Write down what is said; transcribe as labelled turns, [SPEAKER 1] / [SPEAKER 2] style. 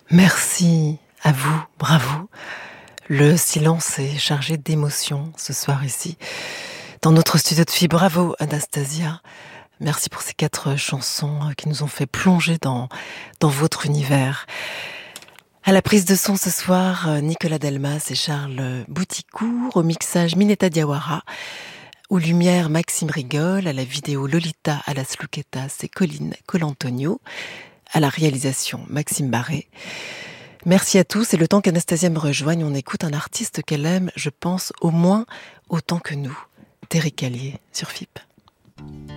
[SPEAKER 1] Merci à vous, bravo. Le silence est chargé d'émotions ce soir ici, dans notre studio de filles. Bravo Anastasia. Merci pour ces 4 chansons qui nous ont fait plonger dans votre univers. À la prise de son ce soir, Nicolas Delmas et Charles Bouticourt, au mixage Mineta Diawara, aux lumières Maxime Rigol, à la vidéo Lolita Alas Luquetas et Colline Colantonio, à la réalisation Maxime Barré. Merci à tous, et le temps qu'Anastasia me rejoigne, on écoute un artiste qu'elle aime, je pense, au moins autant que nous. Terry Callier sur FIP.